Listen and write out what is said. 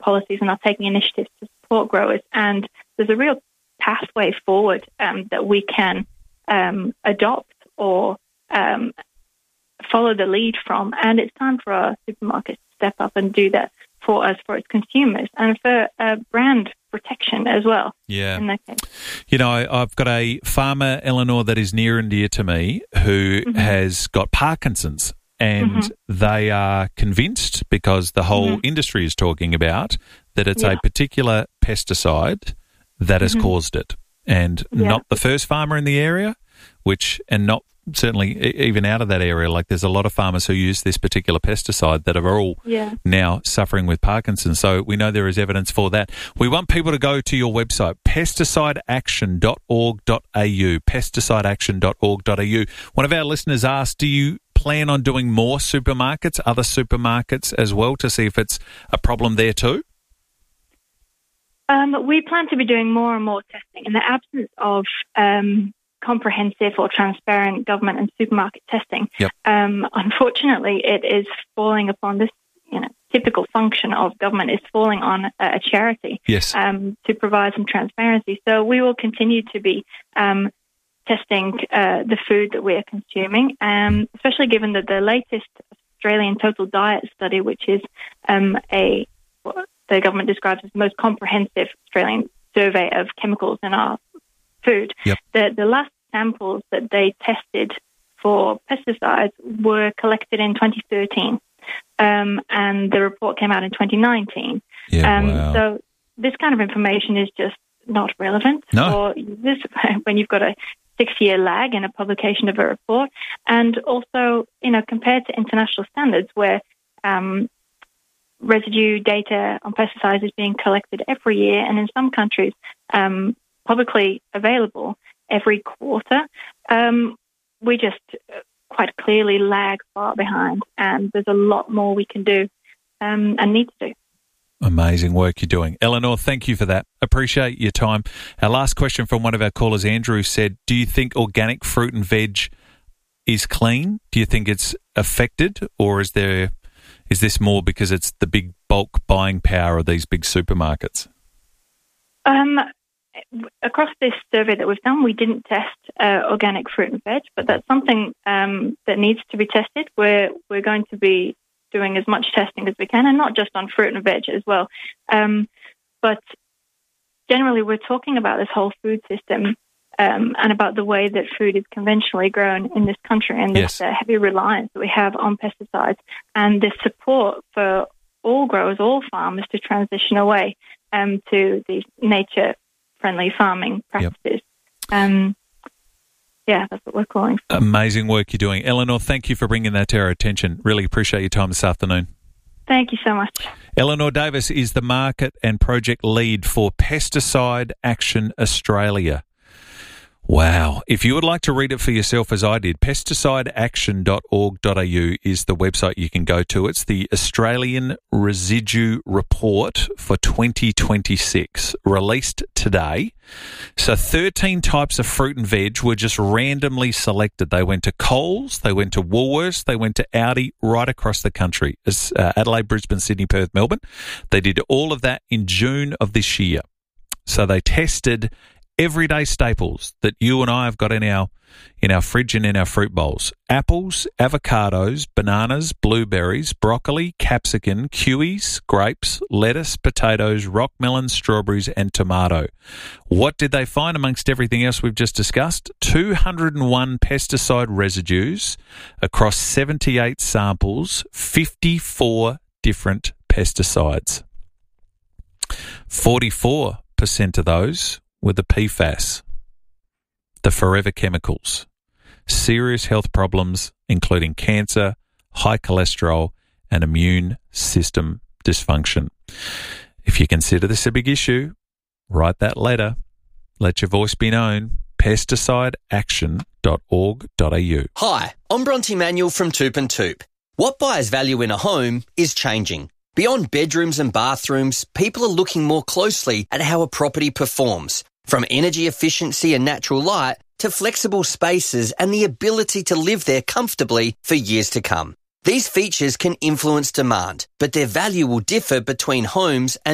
policies and are taking initiatives to support growers. And there's a real pathway forward that we can adopt or follow the lead from. And it's time for our supermarkets to step up and do that for us, for its consumers, and for brand protection as well. Yeah. In that case. You know, I've got a farmer, Eleanor, that is near and dear to me who has got Parkinson's, and they are convinced, because the whole industry is talking about, that it's a particular pesticide that has caused it. And not the first farmer in the area, and not certainly even out of that area. Like, there's a lot of farmers who use this particular pesticide that are all now suffering with Parkinson's. So we know there is evidence for that. We want people to go to your website, pesticideaction.org.au, pesticideaction.org.au. One of our listeners asked, do you plan on doing more supermarkets, other supermarkets as well, to see if it's a problem there too? We plan to be doing more and more testing. In the absence of comprehensive or transparent government and supermarket testing, unfortunately, it is falling upon this, typical function of government is falling on a charity to provide some transparency. So we will continue to be testing the food that we are consuming, especially given that the latest Australian Total Diet Study, which is what the government describes as the most comprehensive Australian survey of chemicals in our food. The last samples that they tested for pesticides were collected in 2013, and the report came out in 2019. So this kind of information is just not relevant for users when you've got a 6-year lag in a publication of a report, and also, compared to international standards where residue data on pesticides is being collected every year, and in some countries publicly available every quarter, we just quite clearly lag far behind, and there's a lot more we can do and need to do. Amazing work you're doing. Eleanor, thank you for that. Appreciate your time. Our last question from one of our callers, Andrew, said, do you think organic fruit and veg is clean? Do you think it's affected, or is this more because it's the big bulk buying power of these big supermarkets? Across this survey that we've done, we didn't test organic fruit and veg, but that's something that needs to be tested. We're going to be doing as much testing as we can, and not just on fruit and veg as well. But generally, we're talking about this whole food system and about the way that food is conventionally grown in this country, and this heavy reliance that we have on pesticides, and this support for all growers, all farmers, to transition away to these nature-friendly farming practices. That's what we're calling for. Amazing work you're doing. Eleanor, thank you for bringing that to our attention. Really appreciate your time this afternoon. Thank you so much. Eleanor Davis is the market and project lead for Pesticide Action Australia. Wow. If you would like to read it for yourself as I did, pesticideaction.org.au is the website you can go to. It's the Australian Residue Report for 2026, released today. So 13 types of fruit and veg were just randomly selected. They went to Coles, they went to Woolworths, they went to Aldi, right across the country. Adelaide, Brisbane, Sydney, Perth, Melbourne. They did all of that in June of this year. So they tested everyday staples that you and I have got in our fridge and in our fruit bowls. Apples, avocados, bananas, blueberries, broccoli, capsicum, kiwis, grapes, lettuce, potatoes, rock melons, strawberries and tomato. What did they find amongst everything else we've just discussed? 201 pesticide residues across 78 samples, 54 different pesticides. 44% of those were the PFAS, the forever chemicals, serious health problems including cancer, high cholesterol and immune system dysfunction. If you consider this a big issue, write that letter. Let your voice be known. Pesticideaction.org.au. Hi, I'm Bronte Manuel from Toop and Toop. What buyers value in a home is changing. Beyond bedrooms and bathrooms, people are looking more closely at how a property performs, from energy efficiency and natural light to flexible spaces and the ability to live there comfortably for years to come. These features can influence demand, but their value will differ between homes and